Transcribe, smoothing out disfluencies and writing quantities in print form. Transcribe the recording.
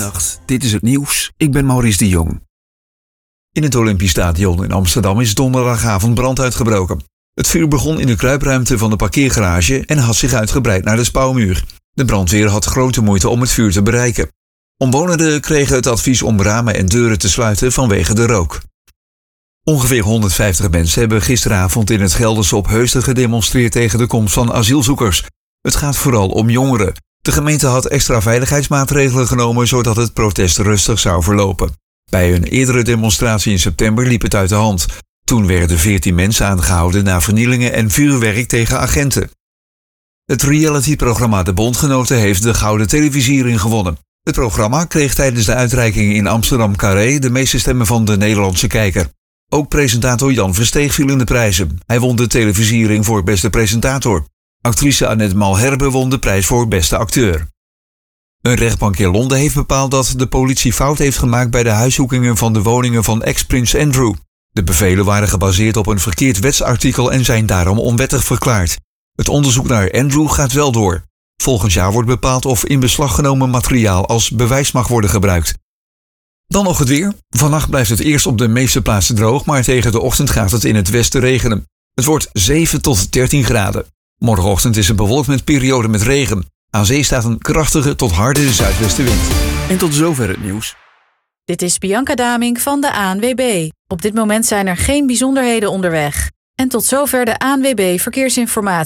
Goedenacht, dit is het nieuws. Ik ben Maurice de Jong. In het Olympisch Stadion in Amsterdam is donderdagavond brand uitgebroken. Het vuur begon in de kruipruimte van de parkeergarage en had zich uitgebreid naar de spouwmuur. De brandweer had grote moeite om het vuur te bereiken. Omwonenden kregen het advies om ramen en deuren te sluiten vanwege de rook. Ongeveer 150 mensen hebben gisteravond in het Gelderse op Heusden gedemonstreerd tegen de komst van asielzoekers. Het gaat vooral om jongeren. De gemeente had extra veiligheidsmaatregelen genomen zodat het protest rustig zou verlopen. Bij een eerdere demonstratie in september liep het uit de hand. Toen werden 14 mensen aangehouden na vernielingen en vuurwerk tegen agenten. Het realityprogramma De Bondgenoten heeft de Gouden Televisiering gewonnen. Het programma kreeg tijdens de uitreiking in Amsterdam Carré de meeste stemmen van de Nederlandse kijker. Ook presentator Jan Versteeg viel in de prijzen. Hij won de televisiering voor beste presentator. Actrice Annette Malherbe won de prijs voor beste acteur. Een rechtbank in Londen heeft bepaald dat de politie fout heeft gemaakt bij de huiszoekingen van de woningen van ex-prins Andrew. De bevelen waren gebaseerd op een verkeerd wetsartikel en zijn daarom onwettig verklaard. Het onderzoek naar Andrew gaat wel door. Volgend jaar wordt bepaald of in beslag genomen materiaal als bewijs mag worden gebruikt. Dan nog het weer. Vannacht blijft het eerst op de meeste plaatsen droog, maar tegen de ochtend gaat het in het westen regenen. Het wordt 7 tot 13 graden. Morgenochtend is het bewolkt met perioden met regen. Aan zee staat een krachtige tot harde zuidwestenwind. En tot zover het nieuws. Dit is Bianca Damink van de ANWB. Op dit moment zijn er geen bijzonderheden onderweg. En tot zover de ANWB Verkeersinformatie.